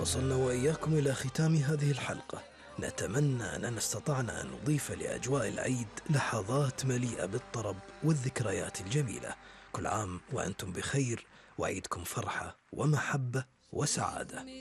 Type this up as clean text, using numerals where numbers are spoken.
وصلنا وإياكم إلى ختام هذه الحلقة. نتمنى أننا استطعنا أن نضيف لأجواء العيد لحظات مليئة بالطرب والذكريات الجميلة. كل عام وأنتم بخير، وعيدكم فرحة ومحبة وسعادة.